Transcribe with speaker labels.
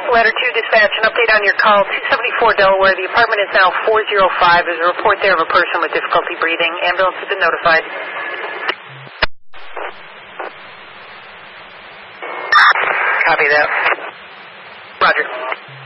Speaker 1: Letter 2, dispatch, an update on your call, 274 Delaware. The apartment is now 405. There's a report there of a person with difficulty breathing. Ambulance has been notified.
Speaker 2: Copy that.
Speaker 1: Roger.